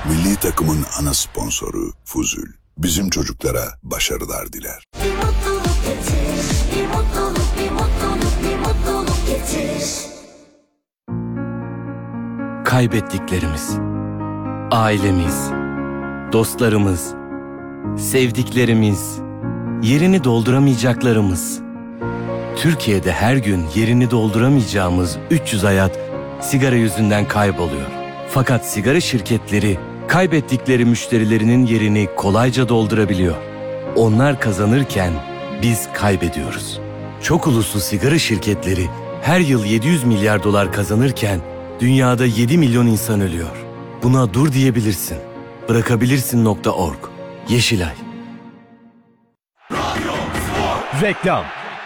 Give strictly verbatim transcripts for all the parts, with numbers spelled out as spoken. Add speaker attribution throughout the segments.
Speaker 1: Milli takımın ana sponsoru Fuzul. Bizim çocuklara başarılar diler.
Speaker 2: Bir mutluluk getir, bir mutluluk, bir mutluluk, bir mutluluk getir.
Speaker 3: Kaybettiklerimiz, ailemiz, dostlarımız, sevdiklerimiz, yerini dolduramayacaklarımız. Türkiye'de her gün yerini dolduramayacağımız üç yüz hayat sigara yüzünden kayboluyor. Fakat sigara şirketleri kaybettikleri müşterilerinin yerini kolayca doldurabiliyor. Onlar kazanırken biz kaybediyoruz. Çok uluslu sigara şirketleri her yıl yedi yüz milyar dolar kazanırken dünyada yedi milyon insan ölüyor. Buna dur diyebilirsin. Bırakabilirsin nokta org. Yeşilay.
Speaker 4: Reklam.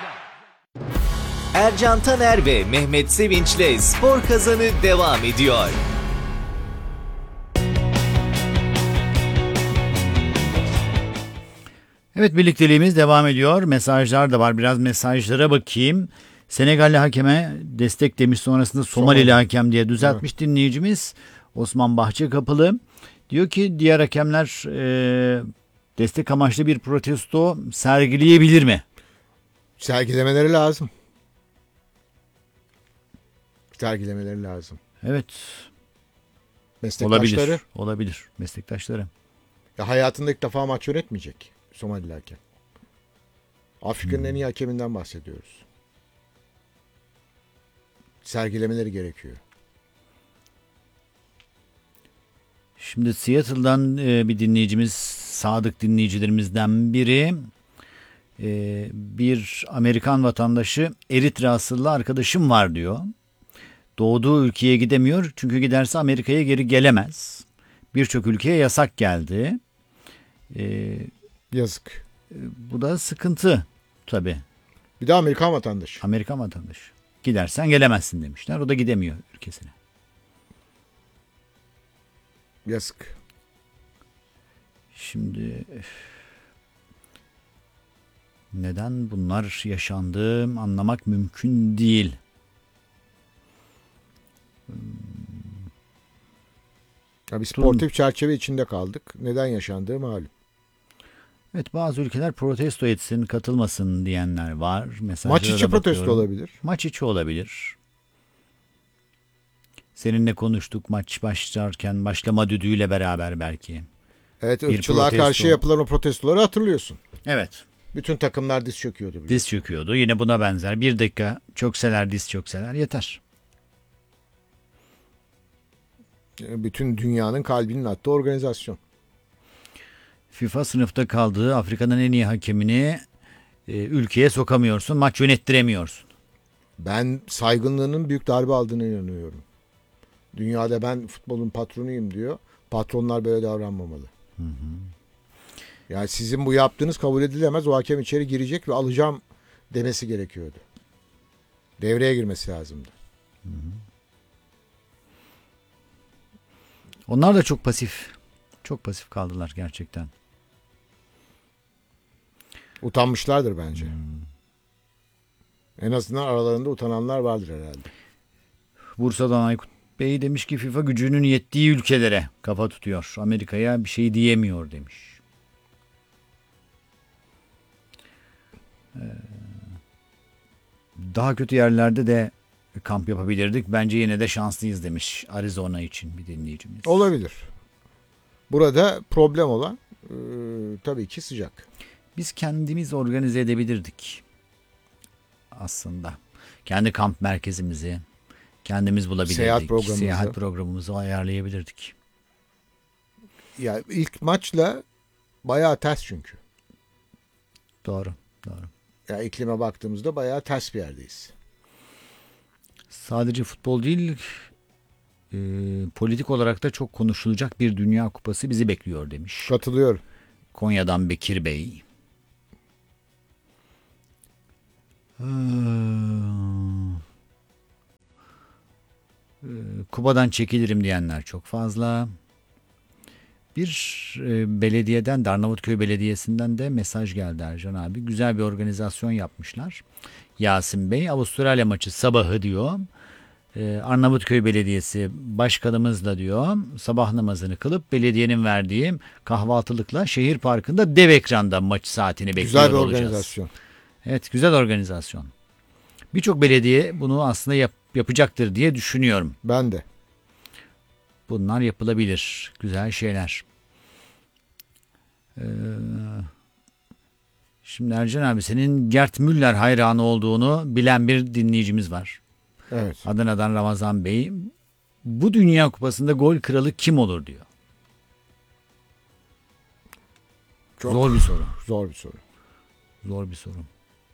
Speaker 5: Ercan Taner ve Mehmet Sevinç'le Spor Kazanı devam ediyor.
Speaker 4: Evet, birlikteliğimiz devam ediyor. Mesajlar da var. Biraz mesajlara bakayım. Senegalli hakeme destek demiş, sonrasında Somalili hakem diye düzeltmiş evet. Dinleyicimiz Osman Bahçekapılı. Diyor ki diğer hakemler e, destek amaçlı bir protesto sergileyebilir mi?
Speaker 6: Sergilemeleri lazım. Sergilemeleri lazım.
Speaker 4: Evet.
Speaker 6: Meslektaşları.
Speaker 4: Olabilir. Olabilir. Meslektaşları.
Speaker 6: Ya hayatında ilk defa maç yönetmeyecek Somalili hakem. Afrika'nın hmm. en iyi hakeminden bahsediyoruz. Sergilemeleri gerekiyor.
Speaker 4: Şimdi Seattle'dan bir dinleyicimiz, sadık dinleyicilerimizden biri, bir Amerikan vatandaşı Eritre asıllı arkadaşım var diyor. Doğduğu ülkeye gidemiyor çünkü giderse Amerika'ya geri gelemez. Birçok ülkeye yasak geldi.
Speaker 6: Yazık.
Speaker 4: Bu da sıkıntı tabii.
Speaker 6: Bir de Amerikan vatandaşı.
Speaker 4: Amerikan vatandaşı. Gidersen gelemezsin demişler. O da gidemiyor ülkesine.
Speaker 6: Yazık.
Speaker 4: Şimdi neden bunlar yaşandı anlamak mümkün değil.
Speaker 6: Ya bir sportif çerçeve içinde kaldık. Neden yaşandığı malum.
Speaker 4: Evet, bazı ülkeler protesto etsin, katılmasın diyenler var.
Speaker 6: Maç içi protesto olabilir.
Speaker 4: Maç içi olabilir. Seninle konuştuk maç başlarken, başlama düdüğüyle beraber belki.
Speaker 6: Evet, ırkçılığa karşı yapılan o protestoları hatırlıyorsun.
Speaker 4: Evet.
Speaker 6: Bütün takımlar diz çöküyordu. Biliyorsun.
Speaker 4: Diz çöküyordu. Yine buna benzer. Bir dakika çökseler, diz çökseler yeter.
Speaker 6: Bütün dünyanın kalbinin attığı organizasyon.
Speaker 4: FIFA sınıfta kaldığı Afrika'nın en iyi hakemini e, ülkeye sokamıyorsun, maç yönettiremiyorsun. Ben
Speaker 6: saygınlığının büyük darbe aldığına inanıyorum. Dünyada ben futbolun patronuyum diyor. Patronlar böyle davranmamalı. Hı hı. Yani sizin bu yaptığınız kabul edilemez. O hakem içeri girecek ve alacağım demesi gerekiyordu. Devreye girmesi lazımdı. Hı hı.
Speaker 4: Onlar da çok pasif. Çok pasif kaldılar gerçekten.
Speaker 6: Utanmışlardır bence. Hmm. En azından aralarında utananlar vardır herhalde.
Speaker 4: Bursa'dan Aykut Bey demiş ki FIFA gücünün yettiği ülkelere kafa tutuyor. Amerika'ya bir şey diyemiyor demiş. Ee, daha kötü yerlerde de kamp yapabilirdik. Bence yine de şanslıyız demiş Arizona için bir dinleyicimiz.
Speaker 6: Olabilir. Burada problem olan e, tabii ki sıcak.
Speaker 4: Biz kendimiz organize edebilirdik aslında. Kendi kamp merkezimizi kendimiz bulabilirdik.
Speaker 6: Seyahat programımızı.
Speaker 4: Seyahat programımızı ayarlayabilirdik.
Speaker 6: Ya ilk maçla bayağı ters çünkü.
Speaker 4: Doğru, doğru.
Speaker 6: Ya iklime baktığımızda bayağı ters bir yerdeyiz.
Speaker 4: Sadece futbol değil, e, politik olarak da çok konuşulacak bir Dünya Kupası bizi bekliyor demiş.
Speaker 6: Katılıyorum.
Speaker 4: Konya'dan Bekir Bey. Ee, Kuba'dan çekilirim diyenler çok fazla. Bir e, belediyeden, Arnavutköy Belediyesi'nden de mesaj geldi Ercan abi. Güzel bir organizasyon yapmışlar. Yasin Bey, Avustralya maçı sabahı diyor. Ee, Arnavutköy Belediyesi başkanımız da diyor sabah namazını kılıp belediyenin verdiği kahvaltılıkla şehir parkında dev ekranda maç saatini bekliyor
Speaker 6: Güzel bir
Speaker 4: olacağız.
Speaker 6: organizasyon.
Speaker 4: Evet, güzel organizasyon. Birçok belediye bunu aslında yap- yapacaktır diye düşünüyorum.
Speaker 6: Ben de.
Speaker 4: Bunlar yapılabilir. Güzel şeyler. Ee, şimdi Ercan abi senin Gerd Müller hayranı olduğunu bilen bir dinleyicimiz var.
Speaker 6: Evet.
Speaker 4: Adana'dan Ramazan Bey. Bu Dünya Kupası'nda gol kralı kim olur diyor.
Speaker 6: Çok
Speaker 4: Zor bir soru.
Speaker 6: Zor bir soru.
Speaker 4: Zor bir soru.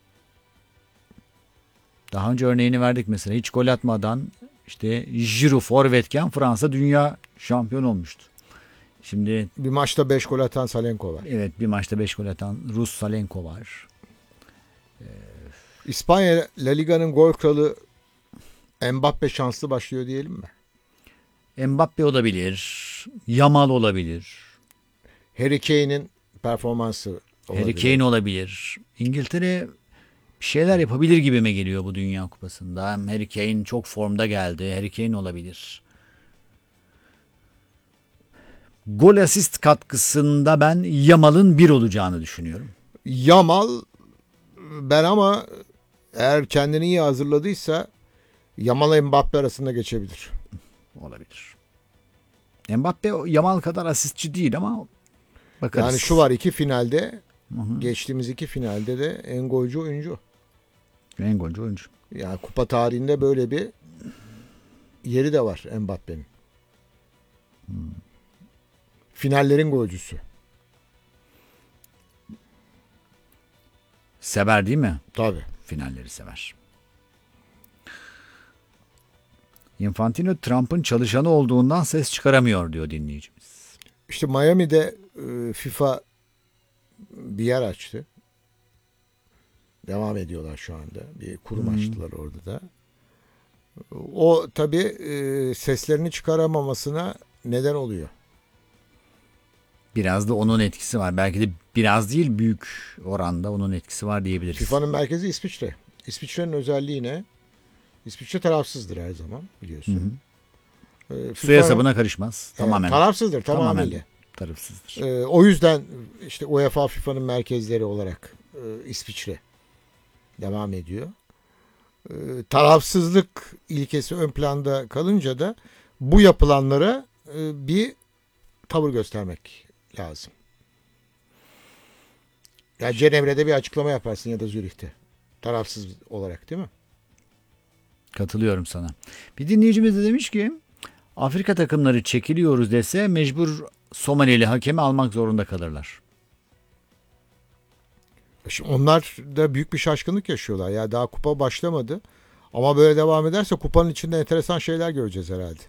Speaker 4: Daha önce örneğini verdik mesela. Hiç gol atmadan işte Giroud forvetken Fransa dünya şampiyon olmuştu. Şimdi
Speaker 6: Bir maçta beş gol atan Salenko var.
Speaker 4: evet bir maçta beş gol atan Rus Salenko var.
Speaker 6: İspanya La Liga'nın gol kralı Mbappe şanslı başlıyor diyelim mi?
Speaker 4: Mbappe olabilir. Yamal olabilir.
Speaker 6: Harry Kane'in performansı olabilir.
Speaker 4: Harry Kane olabilir. İngiltere bir şeyler yapabilir gibime geliyor bu Dünya Kupası'nda. Harry Kane çok formda geldi. Harry Kane olabilir. Gol asist katkısında ben Yamal'ın bir olacağını düşünüyorum.
Speaker 6: Yamal ben ama eğer kendini iyi hazırladıysa Yamal Mbappe arasında geçebilir.
Speaker 4: Olabilir. Mbappe Yamal kadar asistçi değil ama bakarız.
Speaker 6: Yani şu var iki finalde geçtiğimiz iki finalde de en golcü oyuncu.
Speaker 4: En golcü oyuncu.
Speaker 6: Yani kupa tarihinde böyle bir yeri de var Mbappe'nin. Finallerin golcüsü.
Speaker 4: Sever değil mi?
Speaker 6: Tabii.
Speaker 4: Finalleri sever. Infantino Trump'ın çalışanı olduğundan ses çıkaramıyor diyor dinleyicimiz.
Speaker 6: İşte Miami'de e, FIFA bir yer açtı. Devam ediyorlar şu anda. Bir kurum açtılar orada da. O tabii e, seslerini çıkaramamasına neden oluyor.
Speaker 4: Biraz da onun etkisi var. Belki de biraz değil büyük oranda onun etkisi var diyebiliriz.
Speaker 6: FIFA'nın merkezi İsviçre. İsviçre'nin özelliği ne? İsviçre tarafsızdır her zaman biliyorsun. Ee,
Speaker 4: Su
Speaker 6: FIFA'nın-
Speaker 4: hesabına karışmaz.
Speaker 6: Evet,
Speaker 4: Tamamen.
Speaker 6: tarafsızdır
Speaker 4: Tamamen
Speaker 6: tamamıyla.
Speaker 4: tarafsızdır.
Speaker 6: Ee, o yüzden işte UEFA FIFA'nın merkezleri olarak e, İsviçre devam ediyor. Ee, tarafsızlık ilkesi ön planda kalınca da bu yapılanlara e, bir tavır göstermek lazım. Ya Cenevre'de bir açıklama yaparsın ya da Zürih'te. Tarafsız olarak değil mi?
Speaker 4: Katılıyorum sana. Bir dinleyicimiz de demiş ki Afrika takımları çekiliyoruz dese mecbur Somalili hakemi almak zorunda kalırlar.
Speaker 6: Şimdi onlar da büyük bir şaşkınlık yaşıyorlar. Ya daha kupa başlamadı. Ama böyle devam ederse kupanın içinde enteresan şeyler göreceğiz herhalde.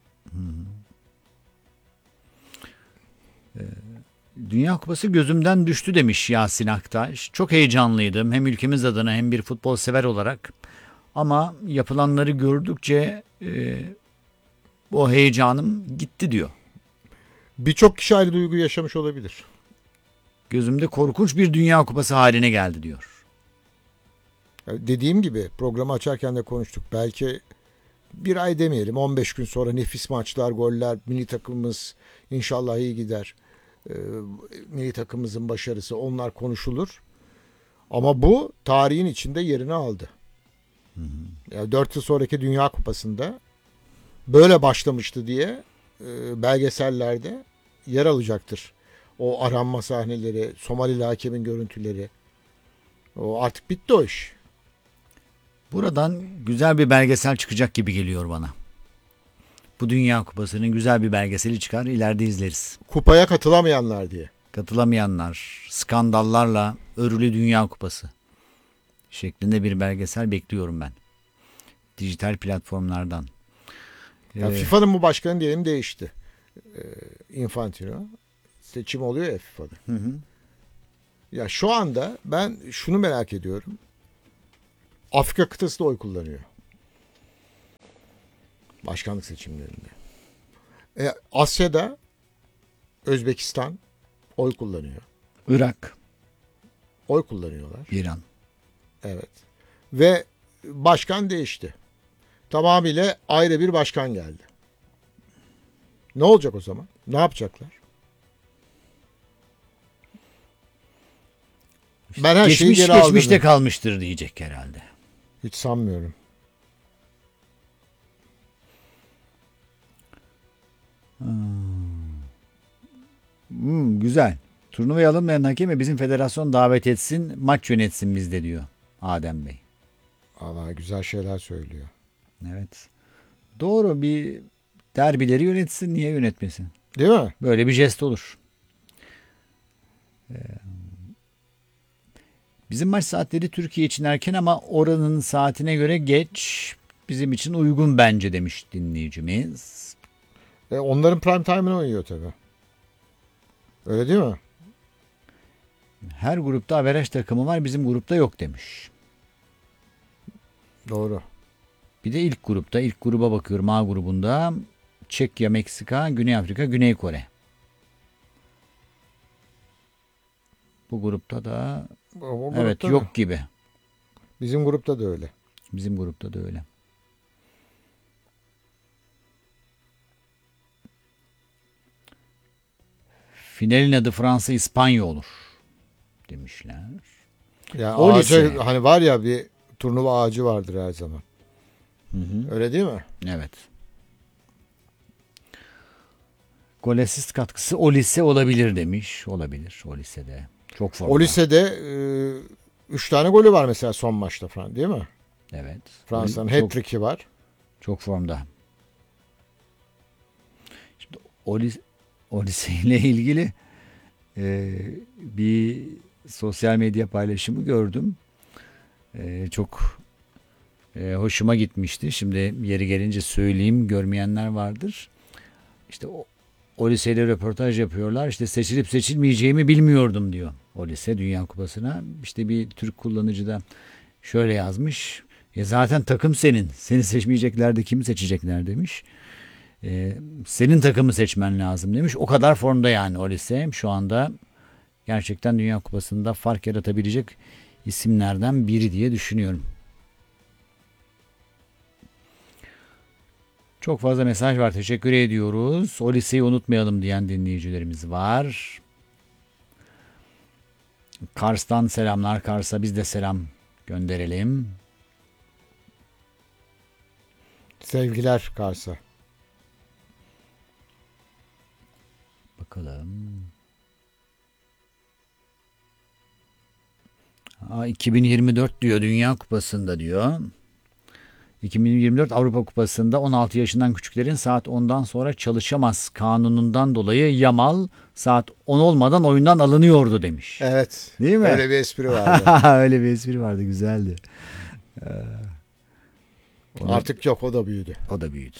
Speaker 4: Dünya Kupası gözümden düştü demiş Yasin Aktaş. Çok heyecanlıydım hem ülkemiz adına hem bir futbol sever olarak. Ama yapılanları gördükçe e, o heyecanım gitti diyor.
Speaker 6: Birçok kişi aynı duyguyu yaşamış olabilir.
Speaker 4: Gözümde korkunç bir Dünya Kupası haline geldi diyor.
Speaker 6: Ya dediğim gibi programı açarken de konuştuk. Belki bir ay demeyelim on beş gün sonra nefis maçlar, goller, milli takımımız inşallah iyi gider. Ee, milli takımımızın başarısı onlar konuşulur. Ama bu tarihin içinde yerini aldı. Hı hı. Ya dört yıl sonraki Dünya Kupası'nda böyle başlamıştı diye e, belgesellerde yer alacaktır. O aranma sahneleri, Somalili hakemin görüntüleri. O artık bitti o iş.
Speaker 4: Buradan güzel bir belgesel çıkacak gibi geliyor bana. Bu Dünya Kupası'nın güzel bir belgeseli çıkar, ileride izleriz.
Speaker 6: Kupaya katılamayanlar diye.
Speaker 4: Katılamayanlar, skandallarla örülü Dünya Kupası şeklinde bir belgesel bekliyorum ben. Dijital platformlardan.
Speaker 6: Ya
Speaker 4: Ee,
Speaker 6: FIFA'nın bu başkanı diyelim değişti. Ee, Infantino. Seçim oluyor ya FIFA'da.
Speaker 4: Hı hı.
Speaker 6: Ya şu anda ben şunu merak ediyorum. Afrika kıtası da oy kullanıyor. Başkanlık seçimlerinde. E, Asya'da Özbekistan oy kullanıyor.
Speaker 4: Irak,
Speaker 6: Oy kullanıyorlar.
Speaker 4: İran.
Speaker 6: Evet. Ve başkan değişti. tamamıyla ayrı bir başkan geldi. Ne olacak o zaman? Ne yapacaklar? Ben her şeyi
Speaker 4: Geçmiş
Speaker 6: geri aldım.
Speaker 4: geçmişte kalmıştır diyecek herhalde.
Speaker 6: Hiç sanmıyorum.
Speaker 4: Hmm, güzel. Turnuvaya alınmayan hakemi bizim federasyon davet etsin, maç yönetsin bizde diyor Adem Bey.
Speaker 6: Allah güzel şeyler söylüyor.
Speaker 4: Evet. Doğru, bir derbileri yönetsin, niye yönetmesin?
Speaker 6: Değil mi?
Speaker 4: Böyle bir jest olur. Ee, bizim maç saatleri Türkiye için erken ama oranın saatine göre geç. Bizim için uygun bence demiş dinleyicimiz.
Speaker 6: E, onların prime time'ını oynuyor tabii. Öyle değil mi?
Speaker 4: Her grupta averaj takımı var, bizim grupta yok demiş.
Speaker 6: Doğru.
Speaker 4: Bir de ilk grupta, ilk gruba bakıyorum, A grubunda Çekya, Meksika, Güney Afrika, Güney Kore. Bu grupta da
Speaker 6: O- o grupta
Speaker 4: evet
Speaker 6: da.
Speaker 4: yok gibi.
Speaker 6: Bizim grupta da öyle.
Speaker 4: Bizim grupta da öyle. Finalin adı Fransa İspanya olur demişler.
Speaker 6: Ya
Speaker 4: O
Speaker 6: ağaca,
Speaker 4: lise.
Speaker 6: hani var ya bir turnuva ağacı vardır her zaman. Öyle değil mi?
Speaker 4: Evet. Gol asist katkısı o lise olabilir demiş. Olabilir o lisede. Çok formda.
Speaker 6: O lisede e, üç tane golü var mesela son maçta falan değil mi?
Speaker 4: Evet.
Speaker 6: Fransa'nın
Speaker 4: Çok-
Speaker 6: hat-trick'i var.
Speaker 4: Çok formda. Şimdi o, lis- o liseyle ilgili e, bir sosyal medya paylaşımı gördüm. E, çok e, hoşuma gitmişti. Şimdi yeri gelince söyleyeyim, görmeyenler vardır. İşte o, o liseyle röportaj yapıyorlar. İşte seçilip seçilmeyeceğimi bilmiyordum diyor. O lise Dünya Kupası'na. İşte bir Türk kullanıcı da şöyle yazmış. E zaten takım senin. Seni seçmeyecekler de kimi seçecekler demiş. E, senin takımı seçmen lazım demiş. O kadar formda yani o lise. Şu anda gerçekten Dünya Kupası'nda fark yaratabilecek isimlerden biri diye düşünüyorum. Çok fazla mesaj var. Teşekkür ediyoruz. O liseyi unutmayalım diyen dinleyicilerimiz var. Kars'tan selamlar. Kars'a biz de selam gönderelim.
Speaker 6: Sevgiler Kars'a.
Speaker 4: Bakalım. Aa, iki bin yirmi dört diyor Dünya Kupası'nda diyor. iki bin yirmi dört Avrupa Kupası'nda on altı yaşından küçüklerin saat ondan sonra çalışamaz kanunundan dolayı Yamal saat on olmadan oyundan alınıyordu demiş.
Speaker 6: Evet.
Speaker 4: Değil mi?
Speaker 6: Öyle bir espri vardı.
Speaker 4: Öyle bir espri vardı, güzeldi. Ee,
Speaker 6: Artık yok, o da büyüdü.
Speaker 4: o da büyüdü.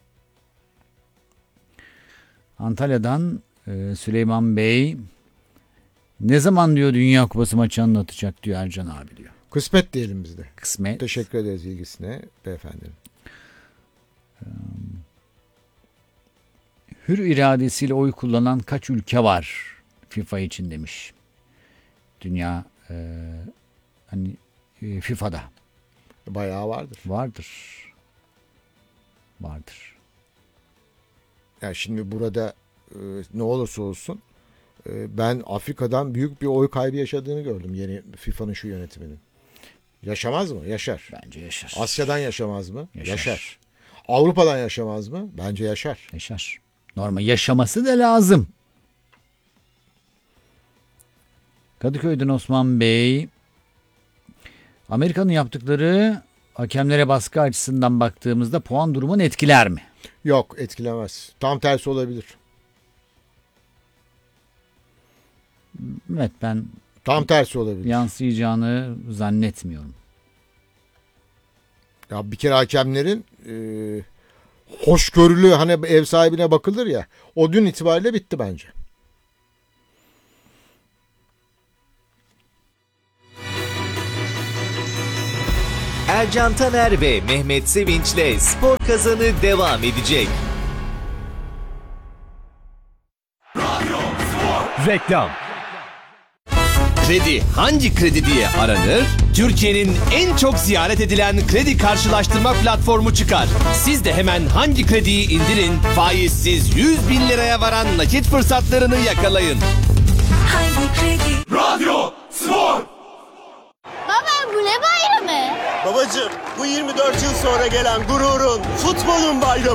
Speaker 4: Antalya'dan e, Süleyman Bey ne zaman diyor Dünya Kupası maçı anlatacak diyor Ercan abi diyor.
Speaker 6: Kısmet diyelim biz de.
Speaker 4: Kısmet.
Speaker 6: Teşekkür ederiz ilgisine beyefendi.
Speaker 4: Hür iradesiyle oy kullanan kaç ülke var FIFA için demiş. Dünya e, hani e, FIFA'da
Speaker 6: Bayağı vardır.
Speaker 4: vardır. Vardır.
Speaker 6: Yani şimdi burada e, ne olursa olsun e, ben Afrika'dan büyük bir oy kaybı yaşadığını gördüm yeni FIFA'nın şu yönetiminin. Yaşamaz mı? Yaşar.
Speaker 4: Bence yaşar.
Speaker 6: Asya'dan yaşamaz mı?
Speaker 4: Yaşar.
Speaker 6: Yaşar. Avrupa'dan yaşamaz mı? Bence yaşar.
Speaker 4: Yaşar. Normal yaşaması da lazım. Kadıköy'den Osman Bey. Amerika'nın yaptıkları hakemlere baskı açısından baktığımızda puan durumunu etkiler mi?
Speaker 6: Yok, etkilemez. Tam tersi olabilir.
Speaker 4: Evet, ben
Speaker 6: Tam tersi olabilir.
Speaker 4: yansıyacağını zannetmiyorum.
Speaker 6: Ya bir kere hakemlerin e, hoşgörülü, hani ev sahibine bakılır ya, o dün itibariyle bitti bence.
Speaker 5: Ercan Taner ve Mehmet Sevinç'le Spor Kazanı devam edecek.
Speaker 7: Reklam. Kredi hangi kredi diye aranır? Türkiye'nin en çok ziyaret edilen kredi karşılaştırma platformu Çıkar. Siz de hemen hangi krediyi indirin, faizsiz yüz bin liraya varan nakit fırsatlarını yakalayın.
Speaker 2: Hangi kredi?
Speaker 7: Radyo Spor.
Speaker 8: Baba bu ne bayramı?
Speaker 9: Babacım bu yirmi dört yıl sonra gelen gururun, futbolun bayramı.